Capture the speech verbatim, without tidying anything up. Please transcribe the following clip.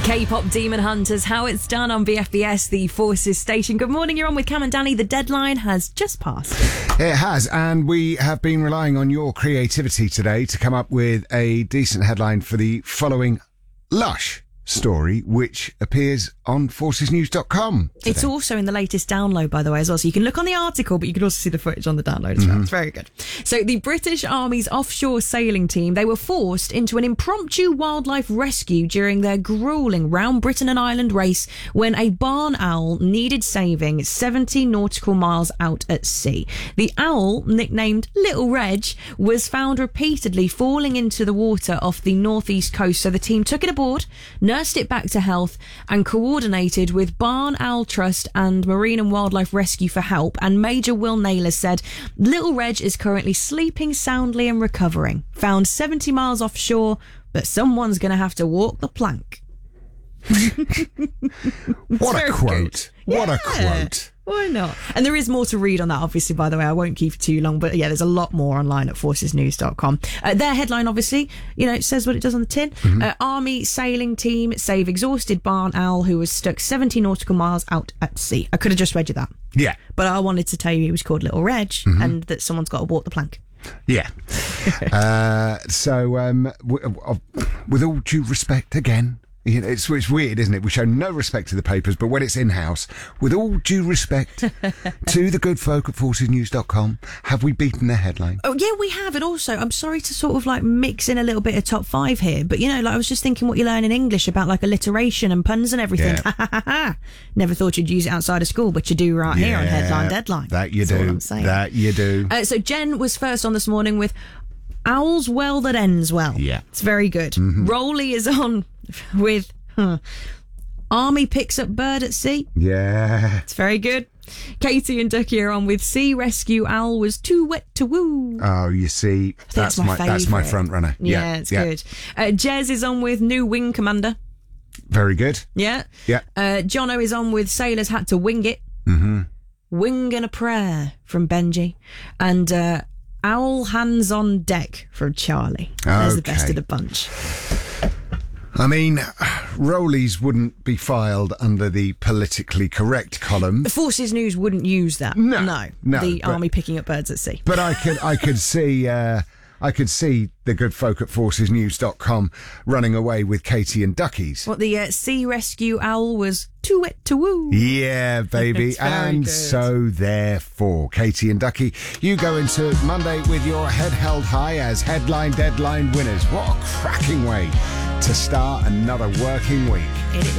K-pop Demon Hunters, how it's done on B F B S, the Forces station. Good morning, you're on with Cam and Danny. The deadline has just passed. It has, and we have been relying on your creativity today to come up with a decent headline for the following lush story, which appears on forces news dot com today. It's also in the latest download, by the way, as well. So you can look on the article, but you can also see the footage on the download as well. Mm-hmm. It's very good. So the British Army's offshore sailing team, they were forced into an impromptu wildlife rescue during their grueling round Britain and Ireland race when a barn owl needed saving seventy nautical miles out at sea. The owl, nicknamed Little Reg, was found repeatedly falling into the water off the northeast coast. So the team took it aboard, nursed it back to health, and coordinated with Barn Owl Trust and Marine and Wildlife Rescue for help. And Major Will Naylor said, Little Reg is currently sleeping soundly and recovering. Found seventy miles offshore, but someone's going to have to walk the plank. What a quote. Good. What yeah. a quote. Why not? And there is more to read on that, obviously, by the way. I won't keep it too long, but yeah, there's a lot more online at forces news dot com. Uh, their headline, obviously, you know, it says what it does on the tin. Mm-hmm. Uh, Army sailing team save exhausted barn owl who was stuck seventy nautical miles out at sea. I could have just read you that. Yeah. But I wanted to tell you he was called Little Reg, mm-hmm. and that someone's got to walk the plank. Yeah. uh, so, um, w- uh, with all due respect, again, you know, it's, it's weird, isn't it? We show no respect to the papers, but when it's in-house, with all due respect to the good folk at forces news dot com, have we beaten their headline? Oh, yeah, we have. And also, I'm sorry to sort of like mix in a little bit of top five here, but you know, like I was just thinking what you learn in English about like alliteration and puns and everything. Yeah. Never thought you'd use it outside of school, but you do right yeah, here on Headline Deadline. That you That's do. all I'm saying. That you do. Uh, so Jen was first on this morning with Owl's Well That Ends Well. Yeah. It's very good. Mm-hmm. Rolly is on with... Huh. Army picks up bird at sea. Yeah. It's very good. Katie and Ducky are on with Sea Rescue Owl was too wet to woo. Oh, you see, that's, that's my, my that's my front runner. Yeah, yeah it's yeah. good. Uh, Jez is on with New Wing Commander. Very good. Yeah. Yeah. Uh, Jono is on with Sailors Had to Wing It. Mm-hmm. Wing and a Prayer from Benji. And uh, Owl Hands on Deck from Charlie. There's okay. the best of the bunch. I mean, Rollies wouldn't be filed under the politically correct column. The Forces News wouldn't use that. No, no. no the but, Army picking up birds at sea. But I could, I could see, uh, I could see the good folk at forces news dot com running away with Katie and Duckies. What the uh, Sea Rescue Owl was too wet to woo. Yeah, baby. And good. So therefore, Katie and Ducky, you go into Monday with your head held high as headline deadline winners. What a cracking way to start another working week. It